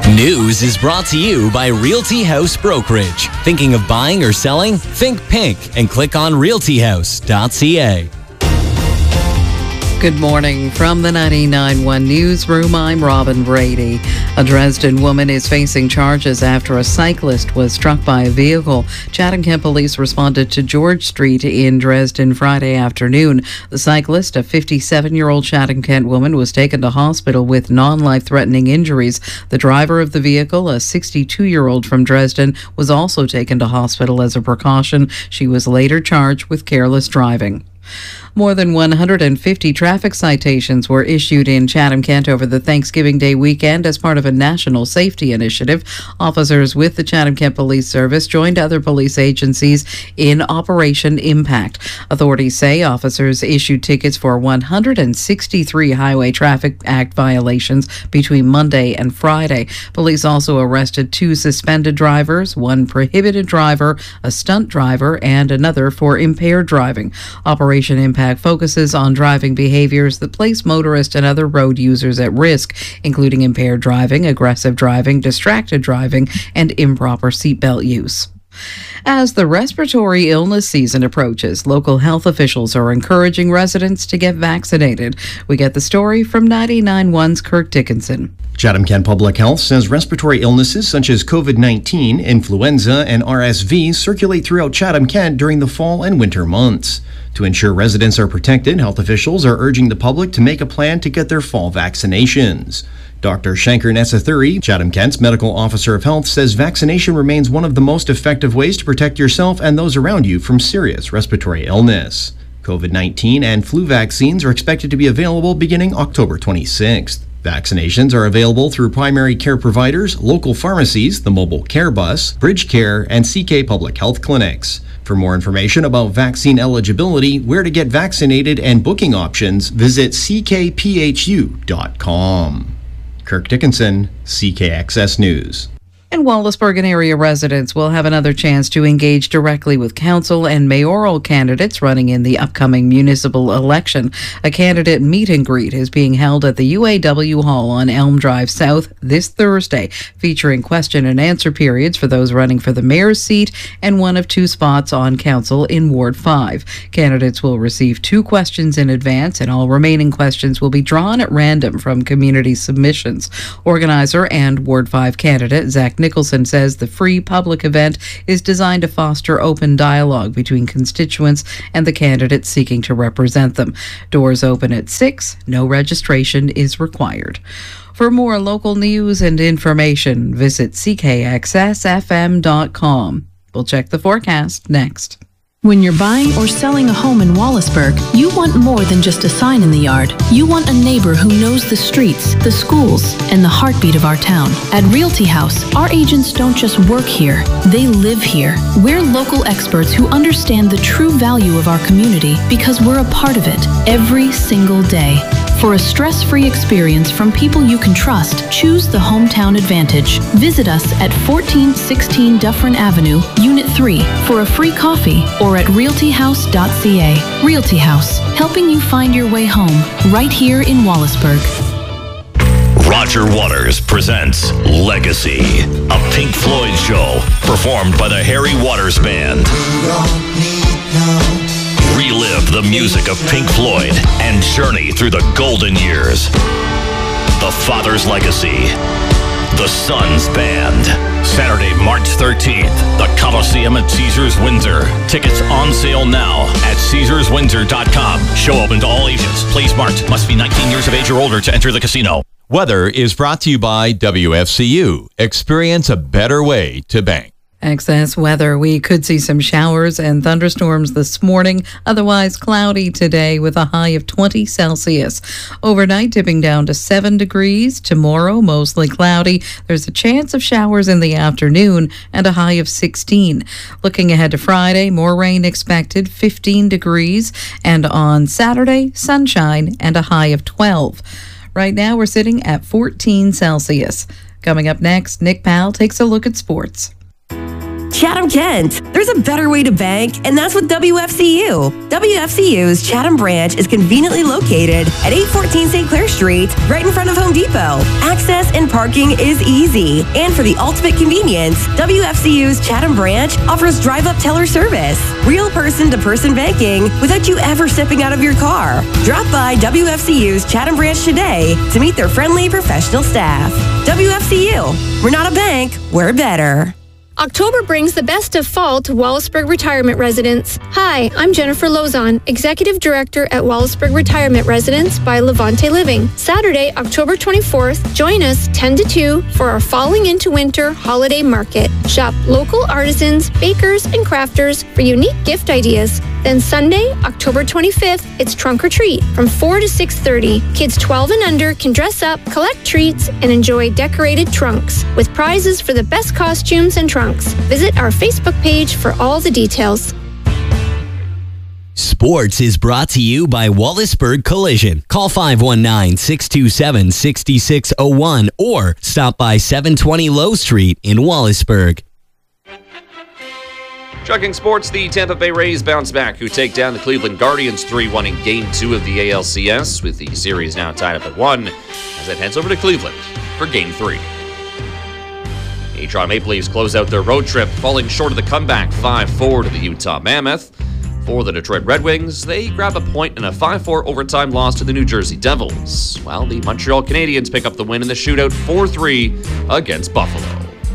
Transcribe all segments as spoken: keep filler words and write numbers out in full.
News is brought to you by Realty House Brokerage. Thinking of buying or selling? Think pink and click on realty house dot c a. Good morning from the ninety-nine point one newsroom. I'm Robin Brady. A Dresden woman is facing charges after a cyclist was struck by a vehicle. Chatham-Kent police responded to George Street in Dresden Friday afternoon. The cyclist, a fifty-seven-year-old Chatham-Kent woman, was taken to hospital with non-life-threatening injuries. The driver of the vehicle, a sixty-two-year-old from Dresden, was also taken to hospital as a precaution. She was later charged with careless driving. More than one hundred fifty traffic citations were issued in Chatham-Kent over the Thanksgiving Day weekend as part of a national safety initiative. Officers with the Chatham-Kent Police Service joined other police agencies in Operation Impact. Authorities say officers issued tickets for one hundred sixty-three Highway Traffic Act violations between Monday and Friday. Police also arrested two suspended drivers, one prohibited driver, a stunt driver, and another for impaired driving. Operation Impact focuses on driving behaviors that place motorists and other road users at risk, including impaired driving, aggressive driving, distracted driving, and improper seatbelt use. As the respiratory illness season approaches, local health officials are encouraging residents to get vaccinated. We get the story from ninety-nine point one's Kirk Dickinson. Chatham-Kent Public Health says respiratory illnesses such as COVID nineteen, influenza, and R S V circulate throughout Chatham-Kent during the fall and winter months. To ensure residents are protected, health officials are urging the public to make a plan to get their fall vaccinations. Doctor Shankar Nessathuri, Chatham-Kent's Medical Officer of Health, says vaccination remains one of the most effective ways to protect yourself and those around you from serious respiratory illness. COVID nineteen and flu vaccines are expected to be available beginning October twenty-sixth. Vaccinations are available through primary care providers, local pharmacies, the mobile care bus, Bridge Care, and C K Public Health Clinics. For more information about vaccine eligibility, where to get vaccinated, and booking options, visit c k p h u dot com. Kirk Dickinson, C K X S News. And Wallaceburg and area residents will have another chance to engage directly with council and mayoral candidates running in the upcoming municipal election. A candidate meet and greet is being held at the U A W Hall on Elm Drive South this Thursday, featuring question and answer periods for those running for the mayor's seat and one of two spots on council in Ward five. Candidates will receive two questions in advance, and all remaining questions will be drawn at random from community submissions. Organizer and Ward five candidate Zach Nicholson says the free public event is designed to foster open dialogue between constituents and the candidates seeking to represent them. Doors open at six. No registration is required. For more local news and information, visit c k x s f m dot com. We'll check the forecast next. When you're buying or selling a home in Wallaceburg, you want more than just a sign in the yard. You want a neighbor who knows the streets, the schools, and the heartbeat of our town. At Realty House, our agents don't just work here, they live here. We're local experts who understand the true value of our community because we're a part of it every single day. For a stress-free experience from people you can trust, choose the Hometown Advantage. Visit us at fourteen sixteen Dufferin Avenue, Unit three, for a free coffee, or at realty house dot c a. Realty House, helping you find your way home, right here in Wallaceburg. Roger Waters presents Legacy, a Pink Floyd show performed by the Harry Waters Band. Relive the music of Pink Floyd and journey through the golden years. The Father's Legacy, the Sons Band. Saturday, March thirteenth, the Coliseum at Caesars Windsor. Tickets on sale now at caesars windsor dot com. Show open to all ages. Please marked. Must be nineteen years of age or older to enter the casino. Weather is brought to you by W F C U. Experience a better way to bank. Excess weather. We could see some showers and thunderstorms this morning. Otherwise cloudy today with a high of twenty Celsius. Overnight dipping down to seven degrees. Tomorrow mostly cloudy. There's a chance of showers in the afternoon and a high of sixteen. Looking ahead to Friday, more rain expected, fifteen degrees. And on Saturday, sunshine and a high of twelve. Right now we're sitting at fourteen Celsius. Coming up next, Nick Powell takes a look at sports. Chatham-Kent. There's a better way to bank, and that's with W F C U. W F C U's Chatham branch is conveniently located at eight fourteen Saint Clair Street, right in front of Home Depot. Access and parking is easy. And for the ultimate convenience, W F C U's Chatham branch offers drive-up teller service. Real person-to-person banking without you ever stepping out of your car. Drop by W F C U's Chatham branch today to meet their friendly professional staff. W F C U. We're not a bank, we're better. October brings the best of fall to Wallaceburg Retirement Residence. Hi, I'm Jennifer Lozon, Executive Director at Wallaceburg Retirement Residence by Levante Living. Saturday, October twenty-fourth, join us ten to two for our Falling into Winter holiday market. Shop local artisans, bakers, and crafters for unique gift ideas. Then Sunday, October twenty-fifth, it's Trunk or Treat from four to six thirty. Kids twelve and under can dress up, collect treats, and enjoy decorated trunks with prizes for the best costumes and trunks. Visit our Facebook page for all the details. Sports is brought to you by Wallaceburg Collision. Call five one nine, six two seven, six six zero one or stop by seven twenty Low Street in Wallaceburg. Chugging sports, the Tampa Bay Rays bounce back, who take down the Cleveland Guardians three one in Game two of the A L C S, with the series now tied up at one, as it heads over to Cleveland for Game three. The Toronto Maple Leafs close out their road trip, falling short of the comeback five four to the Utah Mammoth. For the Detroit Red Wings, they grab a point in a five four overtime loss to the New Jersey Devils, while the Montreal Canadiens pick up the win in the shootout four three against Buffalo.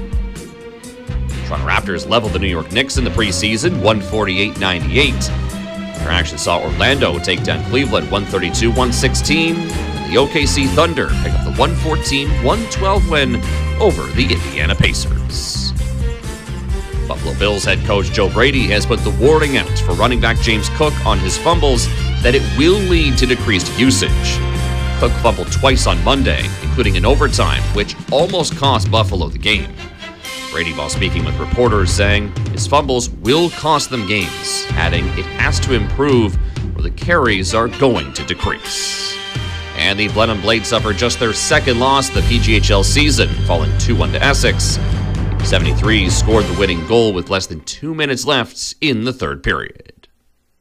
Toronto Raptors leveled the New York Knicks in the preseason, one forty-eight ninety-eight. Their action saw Orlando take down Cleveland, one thirty-two one sixteen. And the O K C Thunder pick up the one fourteen one twelve win over the Indiana Pacers. Buffalo Bills head coach Joe Brady has put the warning out for running back James Cook on his fumbles that it will lead to decreased usage. Cook fumbled twice on Monday, including in overtime, which almost cost Buffalo the game. Brady, while speaking with reporters, saying his fumbles will cost them games, adding it has to improve or the carries are going to decrease. And the Blenheim Blades suffered just their second loss of the P G H L season, falling two one to Essex. seventy-threes scored the winning goal with less than two minutes left in the third period.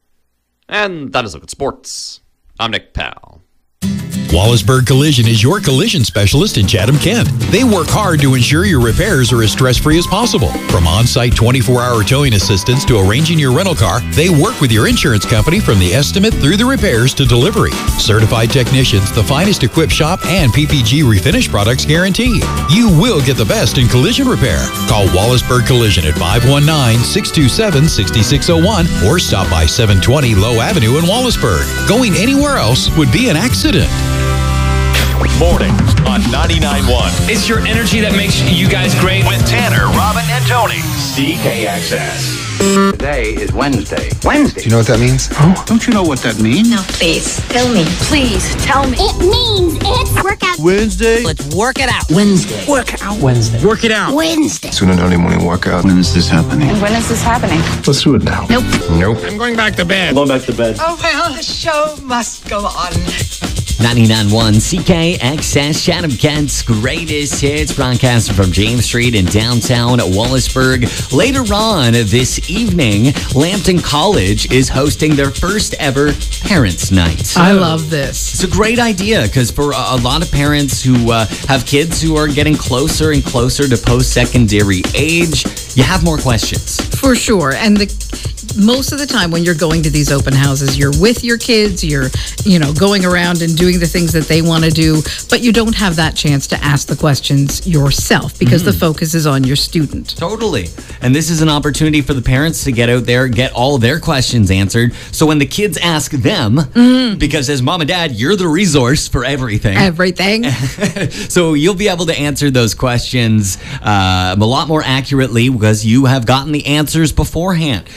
And that is Look at Sports. I'm Nick Powell. Wallaceburg Collision is your collision specialist in Chatham-Kent. They work hard to ensure your repairs are as stress-free as possible. From on-site twenty-four hour towing assistance to arranging your rental car, they work with your insurance company from the estimate through the repairs to delivery. Certified technicians, the finest equipped shop, and P P G refinish products guarantee. You will get the best in collision repair. Call Wallaceburg Collision at five one nine, six two seven, six six zero one or stop by seven twenty Low Avenue in Wallaceburg. Going anywhere else would be an accident. Mornings on ninety-nine point one. It's your energy that makes you guys great. With Tanner, Robin, and Tony. C K X S. Today is Wednesday. Wednesday? Do you know what that means? Oh, don't you know what that means? No, please. Tell me. Please, tell me. It means it's workout. Wednesday. Let's work it out. Wednesday. Work out. Wednesday. Work it out. Wednesday. Soon an early morning workout. When is this happening? And when is this happening? Let's do it now. Nope. Nope. I'm going back to bed. I'm going back to bed. Oh, well, the show must go on. ninety-nine point one C K X S, Chatham-Kent's greatest hits, broadcasting from James Street in downtown Wallaceburg. Later on this evening, Lambton College is hosting their first ever Parents' Night. I love this. It's a great idea because for a lot of parents who uh, have kids who are getting closer and closer to post-secondary age, you have more questions. For sure. And the most of the time when you're going to these open houses, you're with your kids, you're, you know, going around and doing the things that they want to do, but you don't have that chance to ask the questions yourself because mm-hmm. the focus is on your student. Totally. And this is an opportunity for the parents to get out there, get all of their questions answered. So when the kids ask them, mm-hmm. because as mom and dad, you're the resource for everything. Everything. So you'll be able to answer those questions uh, a lot more accurately because you have gotten the answers beforehand. It's going to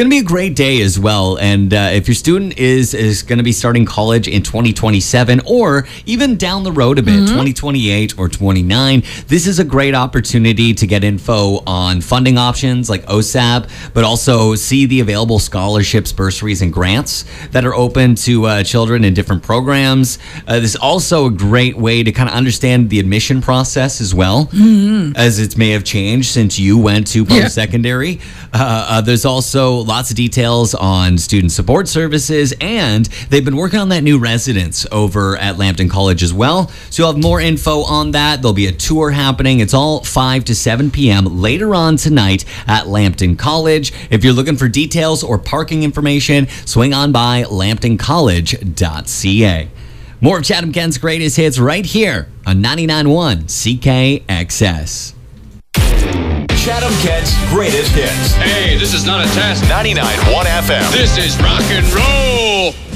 to be a great day as well. And uh, if your student is is going to be starting college in twenty twenty-seven or even down the road a bit, mm-hmm. twenty twenty-eight or twenty-nine, this is a great opportunity to get info on funding options like O S A B, but also see the available scholarships, bursaries, and grants that are open to uh, children in different programs. Uh, this is also a great way to kind of understand the admission process as well, mm-hmm. as it may have changed since you went to post-secondary. Yeah. Uh, uh, there's also lots of details on student support services, and they've been working on that new residence over at Lambton College as well. So you'll have more info on that. There'll be a tour happening. It's all five to seven p.m. later on tonight at Lambton College. If you're looking for details or parking information, swing on by lambton college dot c a. More of Chatham Kent's greatest hits right here on ninety-nine point one C K X S. Chatham Kent's greatest hits. Hey, this is not a test. ninety-nine point one F M. This is rock and roll.